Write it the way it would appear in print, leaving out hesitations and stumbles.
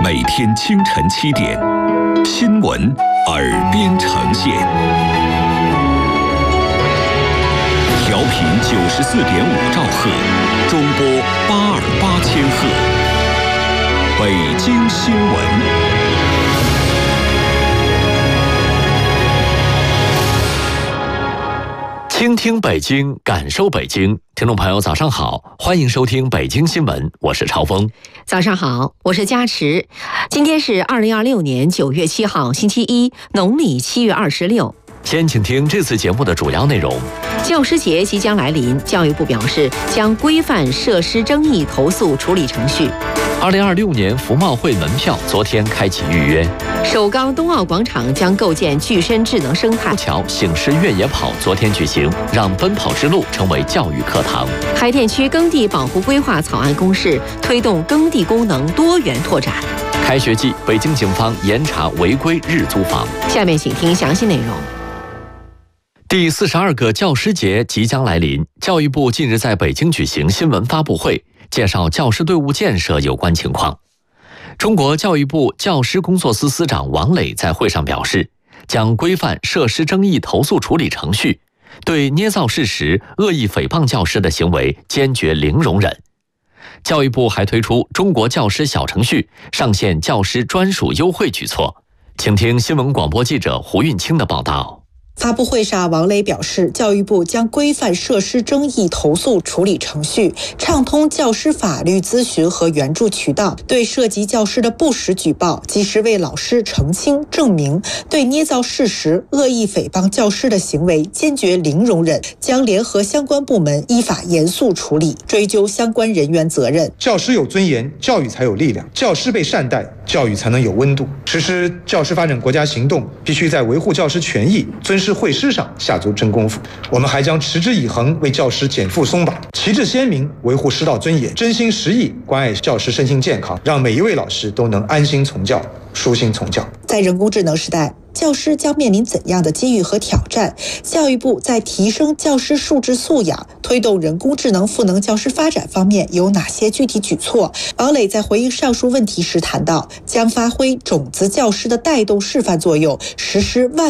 每天清晨7点，新闻耳边呈现，调频94.5兆赫，中波828千赫，北京新闻。 倾听北京，感受北京。听众朋友早上好，欢迎收听北京新闻，我是超峰。 早上好，我是佳池。今天是2026年9月7号星期一，农历7月26。 先请听这次节目的主要内容。 教师节即将来临，教育部表示将规范设施争议投诉处理程序。 2026年服贸会门票昨天开启预约。 首钢冬奥广场将构建具身智能生态。 桥醒狮越野跑昨天举行，让奔跑之路成为教育课堂。 海淀区耕地保护规划草案公示，推动耕地功能多元拓展。 开学季，北京警方严查违规日租房。 下面请听详细内容。 第42个教师节即将来临，教育部近日在北京举行新闻发布会，介绍教师队伍建设有关情况。中国教育部教师工作司司长王磊在会上表示，将规范设施争议投诉处理程序，对捏造事实、恶意诽谤教师的行为坚决零容忍。教育部还推出中国教师小程序，上线教师专属优惠举措。请听新闻广播记者胡运清的报道。 发布会上，王磊表示，教育部将规范设施争议投诉处理程序，畅通教师法律咨询和援助渠道，对涉及教师的不实举报及时为老师澄清证明，对捏造事实、恶意诽谤教师的行为坚决零容忍，将联合相关部门依法严肃处理，追究相关人员责任。 教师有尊严，教育才有力量；教师被善待，教育才能有温度。实施教师发展国家行动，必须在维护教师权益、尊师会师上下足真功夫。我们还将持之以恒为教师减负松绑，旗帜鲜明维护师道尊严，真心实意关爱教师身心健康，让每一位老师都能安心从教、舒心从教。 在人工智能时代，教师将面临怎样的机遇和挑战？教育部在提升教师素质素养、推动人工智能赋能教师发展方面有哪些具体举措？王磊在回应上述问题时谈到，将发挥种子教师的带动示范作用，实施万